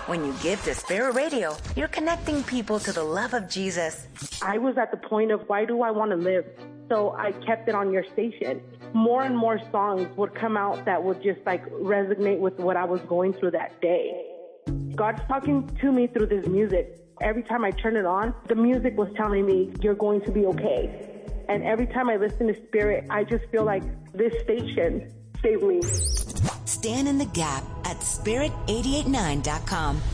When you give to Spirit Radio, you're connecting people to the love of Jesus. I was at the point of, why do I want to live? So I kept it on your station. More and more songs would come out that would just like resonate with what I was going through that day. God's talking to me through this music. Every time I turn it on, the music was telling me, you're going to be okay. And every time I listen to Spirit, I just feel like this station saved me. Stand in the gap at spirit889.com.